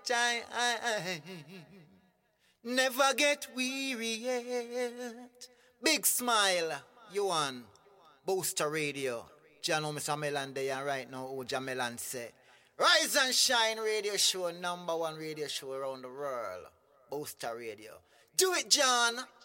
Never get weary yet. Big smile, you on Booster Radio. Jano Mr. Melan there right now, who Jamelan say. Rise and Shine radio show, number one radio show around the world. Booster Radio. Do it, John.